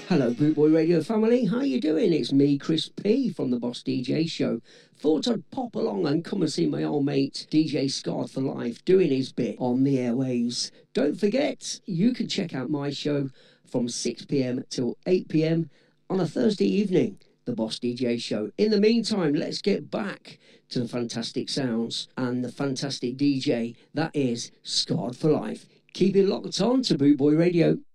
Hello, Bootboy Radio family. How you doing? It's me, Chris P from the Boss DJ Show. Thought I'd pop along and come and see my old mate DJ Scarred for Life doing his bit on the airwaves. Don't forget, you can check out my show from 6 p.m. till 8 p.m. on a Thursday evening, the Boss DJ Show. In the meantime, let's get back to the fantastic sounds and the fantastic DJ that is Scarred for Life. Keep it locked on to Bootboy Radio.